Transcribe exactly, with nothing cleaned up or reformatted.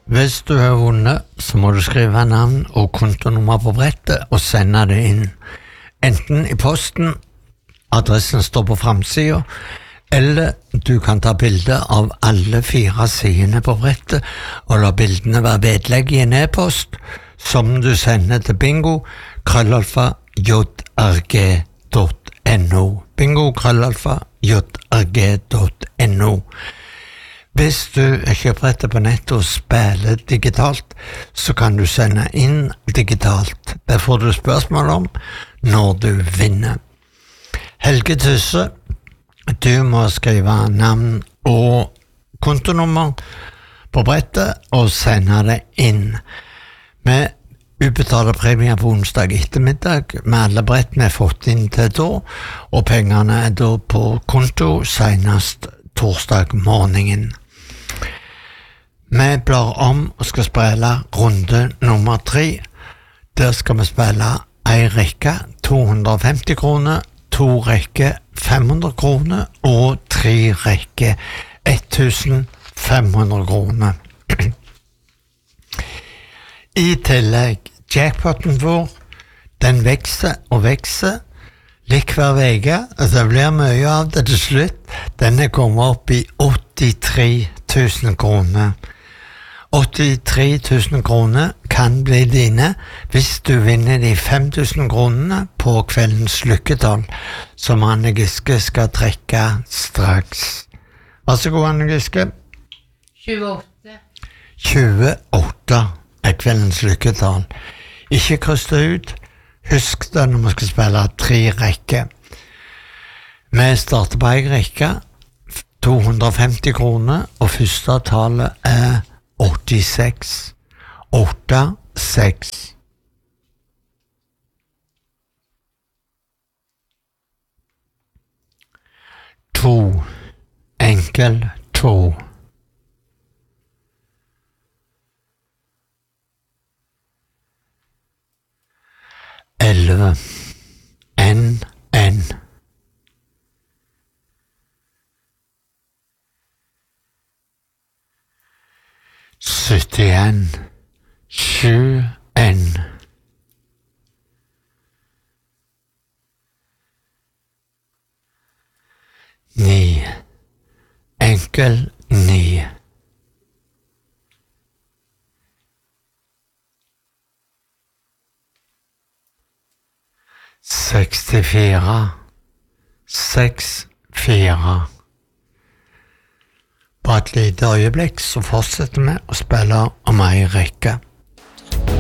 Hvis du har vunnet, så må du skrive navn og kontonummer på brettet og sende det inn. Enten i posten, adressen står på framsiden, eller du kan ta bilde av alle fire sidene på brettet og la bildene være vedlegg i en e-post som du sender til bingo krøllalfa jrg dot no. Bingo krøllalfa jrg dot no. Hvis du er kjøprettet på nett og spiller digitalt, så kan du sende inn digitalt. Det får du spørsmål om når du vinner. Helge Tysse, du må skrive navn og kontonummer på brettet og sende det inn. Vi utbetaler premier på onsdag ettermiddag med alle brettene er fått inn til da, og pengene er da på konto senest torsdag morgenen. Vi blar om og skal spille runde nummer tre. Der skal vi spille en rekke to hundre og femti kroner, to rekke fem hundre kroner og tre rekke tusen fem hundre kroner. I tillegg, jackpoten vår, den vekser og vekser litt hver vege, og det blir mye av det til slutt. Den er kommet opp i åttitre tusen kroner. åttitre tusen kroner kan bli dine hvis du vinner de fem tusen kronene på kveldens lykketall, som Anne Giske skal trekke straks. Vær så god, Anne Giske. tjueåtte. tjueåtte er kveldens lykketall. Ikke kryss det ut. Husk det når vi skal spille tre rekker. Vi starter på en rekke, to hundre og femti kroner, og første tallet er åttiseks. åtte seks. To. Enkel to. Elleve. N, N. syttien. Sju, N. Ni. Enkel ni. sekstifire. Seks, fire. På et lite øyeblikk så fortsetter vi å spille om ei rekke.